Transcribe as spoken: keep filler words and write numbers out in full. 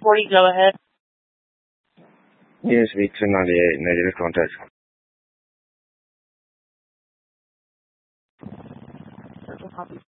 forty, go ahead. Yes, Victor ninety-eight, negative contact. Circle copy.